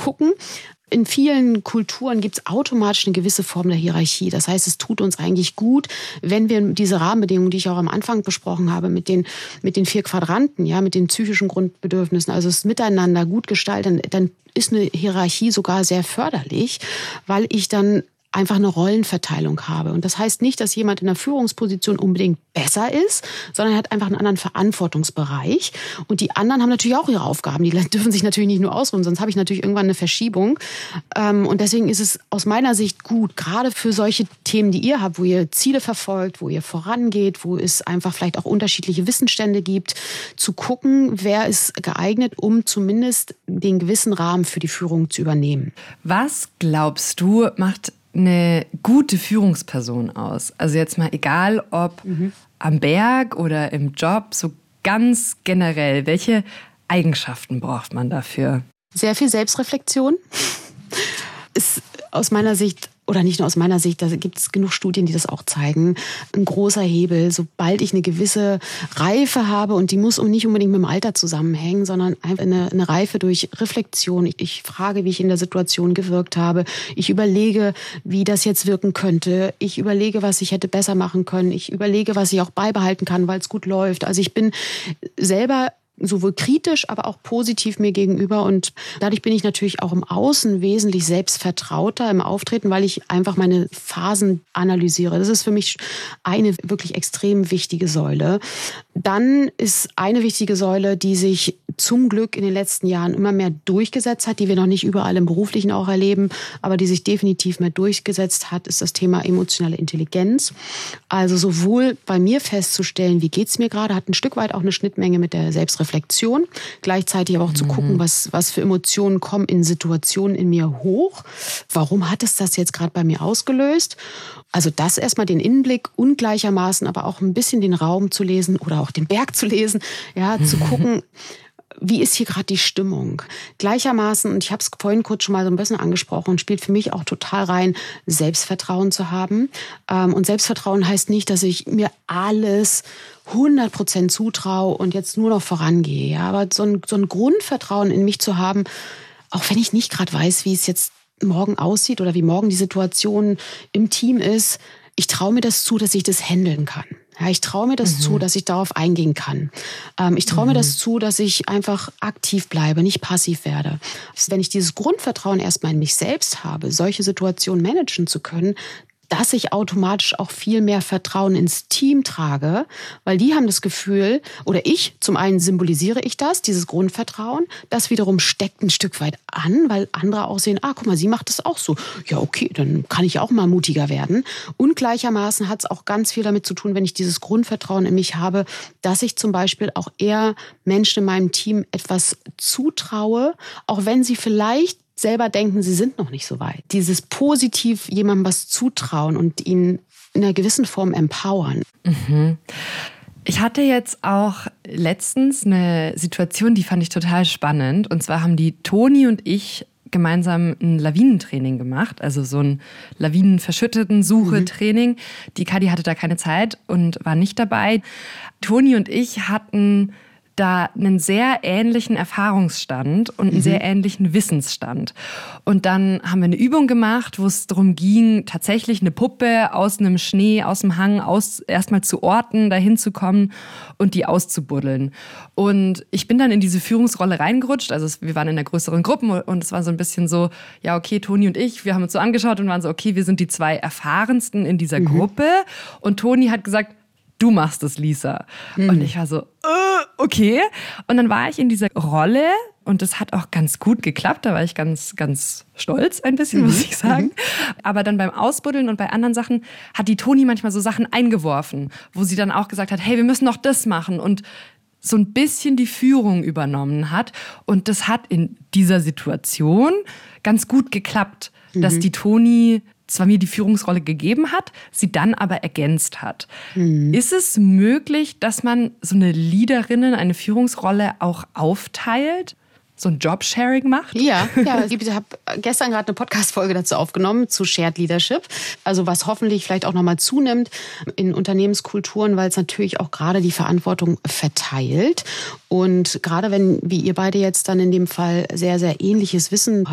gucken. In vielen Kulturen gibt es automatisch eine gewisse Form der Hierarchie. Das heißt, es tut uns eigentlich gut, wenn wir diese Rahmenbedingungen, die ich auch am Anfang besprochen habe, mit den 4 Quadranten, ja, mit den psychischen Grundbedürfnissen, also das Miteinander gut gestalten, dann ist eine Hierarchie sogar sehr förderlich, weil ich dann einfach eine Rollenverteilung habe. Und das heißt nicht, dass jemand in der Führungsposition unbedingt besser ist, sondern er hat einfach einen anderen Verantwortungsbereich. Und die anderen haben natürlich auch ihre Aufgaben. Die dürfen sich natürlich nicht nur ausruhen, sonst habe ich natürlich irgendwann eine Verschiebung. Und deswegen ist es aus meiner Sicht gut, gerade für solche Themen, die ihr habt, wo ihr Ziele verfolgt, wo ihr vorangeht, wo es einfach vielleicht auch unterschiedliche Wissensstände gibt, zu gucken, wer ist geeignet, um zumindest den gewissen Rahmen für die Führung zu übernehmen. Was glaubst du, macht eine gute Führungsperson aus? Also jetzt mal egal, ob am Berg oder im Job, so ganz generell. Welche Eigenschaften braucht man dafür? Sehr viel Selbstreflexion ist aus meiner Sicht, oder nicht nur aus meiner Sicht, da gibt es genug Studien, die das auch zeigen, ein großer Hebel. Sobald ich eine gewisse Reife habe, und die muss nicht unbedingt mit dem Alter zusammenhängen, sondern einfach eine Reife durch Reflexion. Ich frage, wie ich in der Situation gewirkt habe. Ich überlege, wie das jetzt wirken könnte. Ich überlege, was ich hätte besser machen können. Ich überlege, was ich auch beibehalten kann, weil es gut läuft. Also ich bin selber sowohl kritisch, aber auch positiv mir gegenüber. Und dadurch bin ich natürlich auch im Außen wesentlich selbstvertrauter im Auftreten, weil ich einfach meine Phasen analysiere. Das ist für mich eine wirklich extrem wichtige Säule. Dann ist eine wichtige Säule, die sich zum Glück in den letzten Jahren immer mehr durchgesetzt hat, die wir noch nicht überall im Beruflichen auch erleben, aber die sich definitiv mehr durchgesetzt hat, ist das Thema emotionale Intelligenz. Also sowohl bei mir festzustellen, wie geht's mir gerade, hat ein Stück weit auch eine Schnittmenge mit der Selbstreflexion. Gleichzeitig aber auch zu gucken, was für Emotionen kommen in Situationen in mir hoch. Warum hat es das jetzt gerade bei mir ausgelöst? Also das erstmal den Innenblick und gleichermaßen aber auch ein bisschen den Raum zu lesen oder auch den Berg zu lesen, ja, zu gucken, wie ist hier gerade die Stimmung? Gleichermaßen, und ich habe es vorhin kurz schon mal so ein bisschen angesprochen, spielt für mich auch total rein, Selbstvertrauen zu haben. Und Selbstvertrauen heißt nicht, dass ich mir alles 100% zutraue und jetzt nur noch vorangehe. Ja? Aber so ein Grundvertrauen in mich zu haben, auch wenn ich nicht gerade weiß, wie es jetzt morgen aussieht oder wie morgen die Situation im Team ist, ich traue mir das zu, dass ich das handeln kann. Ja, ich traue mir das zu, dass ich darauf eingehen kann. Ich traue mir das zu, dass ich einfach aktiv bleibe, nicht passiv werde. Wenn ich dieses Grundvertrauen erstmal in mich selbst habe, solche Situationen managen zu können, dass ich automatisch auch viel mehr Vertrauen ins Team trage, weil die haben das Gefühl, oder ich, zum einen symbolisiere ich das, dieses Grundvertrauen, das wiederum steckt ein Stück weit an, weil andere auch sehen, guck mal, sie macht das auch so. Ja, okay, dann kann ich auch mal mutiger werden. Und gleichermaßen hat es auch ganz viel damit zu tun, wenn ich dieses Grundvertrauen in mich habe, dass ich zum Beispiel auch eher Menschen in meinem Team etwas zutraue, auch wenn sie vielleicht selber denken, sie sind noch nicht so weit. Dieses positiv jemandem was zutrauen und ihn in einer gewissen Form empowern. Ich hatte jetzt auch letztens eine Situation, die fand ich total spannend. Und zwar haben die Toni und ich gemeinsam ein Lawinentraining gemacht, also so ein lawinenverschütteten Suche-Training. Die Kadi hatte da keine Zeit und war nicht dabei. Toni und ich hatten da einen sehr ähnlichen Erfahrungsstand und einen sehr ähnlichen Wissensstand. Und dann haben wir eine Übung gemacht, wo es darum ging, tatsächlich eine Puppe aus einem Schnee, aus dem Hang erstmal zu orten, dahin zu kommen und die auszubuddeln. Und ich bin dann in diese Führungsrolle reingerutscht. Also wir waren in einer größeren Gruppe und es war so ein bisschen so, ja okay, Toni und ich, wir haben uns so angeschaut und waren so, okay, wir sind die 2 Erfahrensten in dieser Gruppe. Und Toni hat gesagt, du machst es, Lisa. Und ich war so, okay. Und dann war ich in dieser Rolle und das hat auch ganz gut geklappt. Da war ich ganz, ganz stolz ein bisschen, muss ich sagen. Aber dann beim Ausbuddeln und bei anderen Sachen hat die Toni manchmal so Sachen eingeworfen, wo sie dann auch gesagt hat, hey, wir müssen noch das machen und so ein bisschen die Führung übernommen hat. Und das hat in dieser Situation ganz gut geklappt, dass die Toni zwar mir die Führungsrolle gegeben hat, sie dann aber ergänzt hat. Ist es möglich, dass man so eine Leaderinnen, eine Führungsrolle auch aufteilt? So ein Jobsharing macht? Ja, ich habe gestern gerade eine Podcast-Folge dazu aufgenommen, zu Shared Leadership. Also was hoffentlich vielleicht auch nochmal zunimmt in Unternehmenskulturen, weil es natürlich auch gerade die Verantwortung verteilt. Und gerade wenn, wie ihr beide jetzt dann in dem Fall sehr, sehr ähnliches Wissen